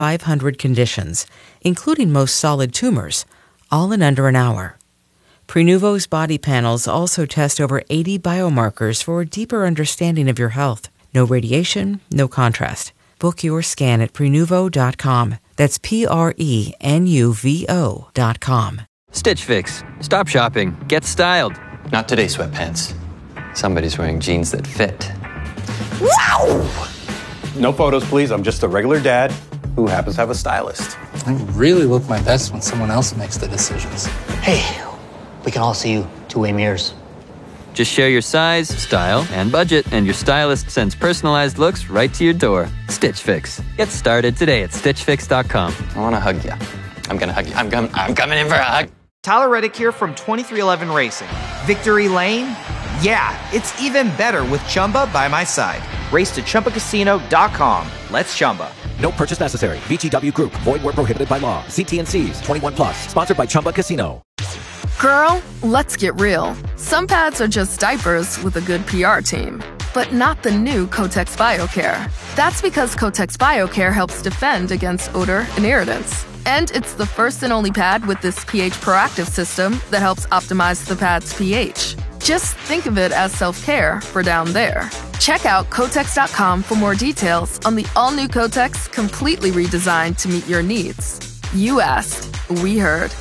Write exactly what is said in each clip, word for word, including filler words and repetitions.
five hundred conditions, including most solid tumors, all in under an hour. Prenuvo's body panels also test over eighty biomarkers for a deeper understanding of your health. No radiation, no contrast. Book your scan at Prenuvo dot com. That's P R E N U V O dot com. Stitch Fix. Stop shopping. Get styled. Not today, sweatpants. Somebody's wearing jeans that fit. Wow! No photos, please. I'm just a regular dad who happens to have a stylist. I really look my best when someone else makes the decisions. Hey, we can all see you two-way mirrors. Just share your size, style, and budget, and your stylist sends personalized looks right to your door. Stitch Fix. Get started today at stitch fix dot com. I want to hug you. I'm going to hug you. I'm, com- I'm coming in for a hug. Tyler Reddick here from twenty-three eleven Racing. Victory Lane? Yeah, it's even better with Chumba by my side. Race to Chumba Casino dot com. Let's Chumba. No purchase necessary. V G W Group. Void where prohibited by law. See T and C's. twenty-one plus. Sponsored by Chumba Casino. Girl, let's get real. Some pads are just diapers with a good P R team. But not the new Kotex BioCare. That's because Kotex BioCare helps defend against odor and irritants. And it's the first and only pad with this pH proactive system that helps optimize the pad's pH. Just think of it as self-care for down there. Check out Kotex dot com for more details on the all-new Kotex, completely redesigned to meet your needs. You asked, we heard.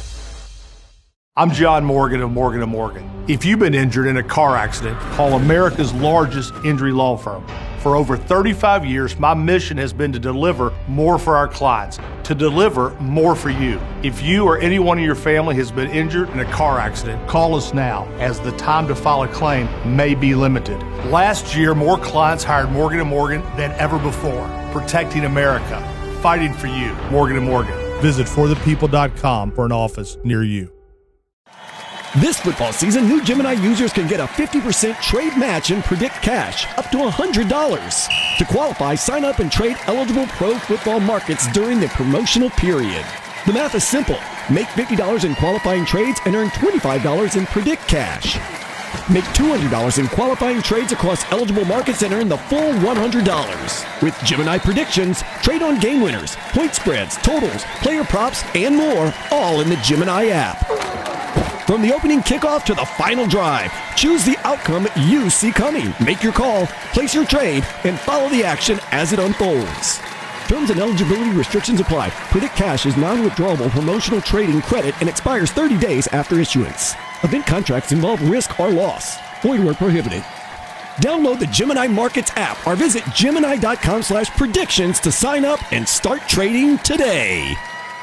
I'm John Morgan of Morgan and Morgan. If you've been injured in a car accident, call America's largest injury law firm. For over thirty-five years, my mission has been to deliver more for our clients, to deliver more for you. If you or anyone in your family has been injured in a car accident, call us now, as the time to file a claim may be limited. Last year, more clients hired Morgan and Morgan than ever before, protecting America, fighting for you. Morgan and Morgan. Visit for the people dot com for an office near you. This football season, new Gemini users can get a fifty percent trade match and predict cash up to one hundred dollars. To qualify, sign up and trade eligible pro football markets during the promotional period. The math is simple. Make fifty dollars in qualifying trades and earn twenty-five dollars in predict cash. Make two hundred dollars in qualifying trades across eligible markets and earn the full one hundred dollars. With Gemini Predictions, trade on game winners, point spreads, totals, player props, and more, all in the Gemini app. From the opening kickoff to the final drive, choose the outcome you see coming. Make your call, place your trade, and follow the action as it unfolds. Terms and eligibility restrictions apply. Predict Cash is non-withdrawable promotional trading credit and expires thirty days after issuance. Event contracts involve risk or loss. Void where prohibited. Download the Gemini Markets app or visit Gemini dot com slash predictions to sign up and start trading today.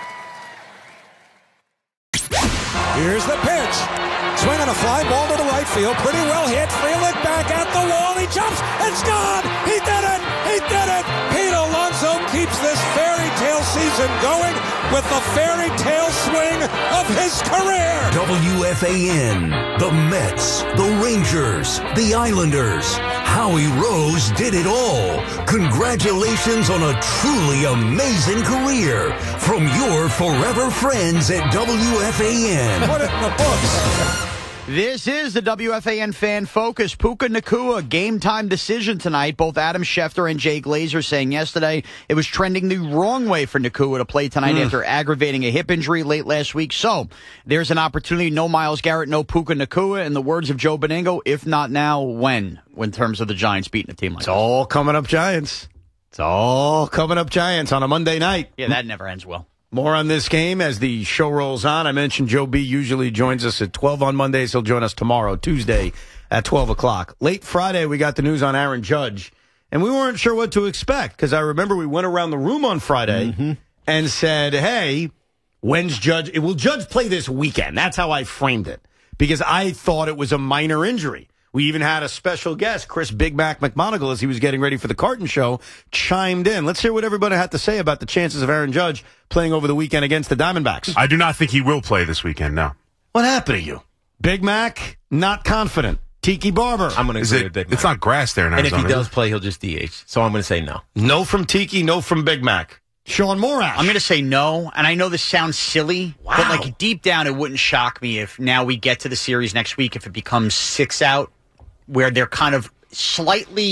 Here's the pitch. Swing on a fly ball to the right field. Pretty well hit. Frelick back at the wall. He jumps. It's gone. He did it. He did it. Pete Alonso keeps this fairy tale season going with the fairy tale swing of his career. W F A N, the Mets, the Rangers, the Islanders. Howie Rose did it all. Congratulations on a truly amazing career from your forever friends at W F A N. Put it in the books. This is the W F A N Fan Focus. Puka Nacua, game time decision tonight. Both Adam Schefter and Jay Glazer saying yesterday it was trending the wrong way for Nacua to play tonight mm. after aggravating a hip injury late last week. So there's an opportunity. No Myles Garrett, no Puka Nacua. In the words of Joe Benigno, if not now, when? In terms of the Giants beating a team like It's this. all coming up Giants. It's all coming up Giants on a Monday night. Yeah, that never ends well. More on this game as the show rolls on. I mentioned Joe B usually joins us at twelve on Mondays. He'll join us tomorrow, Tuesday, at twelve o'clock. Late Friday, we got the news on Aaron Judge, and we weren't sure what to expect because I remember we went around the room on Friday mm-hmm. and said, hey, when's Judge? Will Judge play this weekend? That's how I framed it because I thought it was a minor injury. We even had a special guest, Chris Big Mac McMonagle, as he was getting ready for the Carton Show, chimed in. Let's hear what everybody had to say about the chances of Aaron Judge playing over the weekend against the Diamondbacks. I do not think he will play this weekend, no. What happened to you? Big Mac, not confident. Tiki Barber. I'm going to agree with Big Mac. It's not grass there in Arizona. And if he does play, he'll just D H. So I'm going to say no. No from Tiki, no from Big Mac. Sean Morash. I'm going to say no, and I know this sounds silly, wow. but like deep down, it wouldn't shock me if now we get to the series next week, if it becomes six out, where they're kind of slightly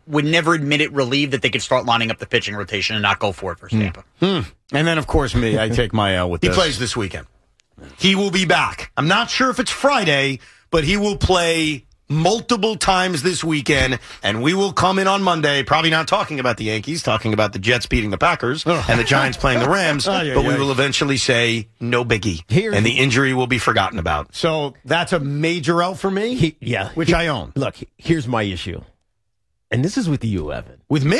would never admit it relieved that they could start lining up the pitching rotation and not go for it for Tampa. Hmm. And then, of course, me. I take my L with He this. plays this weekend. He will be back. I'm not sure if it's Friday, but he will play multiple times this weekend, and we will come in on Monday, probably not talking about the Yankees, talking about the Jets beating the Packers and the Giants playing the Rams, Oh, yeah, but yeah. we will eventually say no biggie, Here's- and the injury will be forgotten about. So that's a major L for me, He, yeah. which He- I own. Look, here's my issue. And this is with you, Evan. With me?